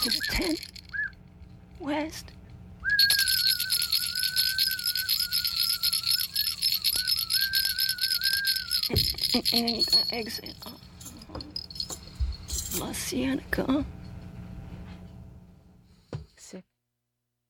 It's 10 West. And you got exit La Cienega.